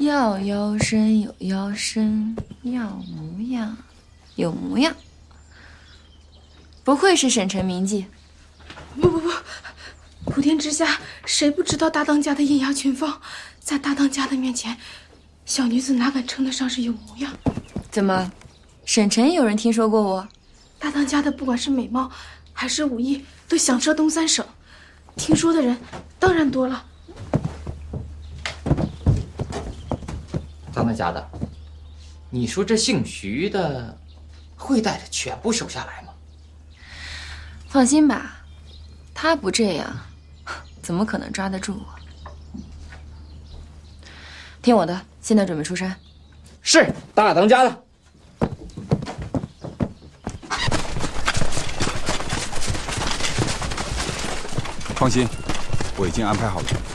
要腰身有腰身，要模样有模样。不愧是沈晨名妓。 不，普天之下谁不知道大当家的艳压群芳？在大当家的面前，小女子哪敢称得上是有模样？ 怎么，沈晨有人听说过我？ 大当家的不管是美貌还是武艺，都响彻东三省，听说的人当然多了。 大当家的，你说这姓徐的会带着全部手下来吗？ 放心吧，他不这样，怎么可能抓得住我？听我的，现在准备出山。 是大当家的。 放心，我已经安排好了。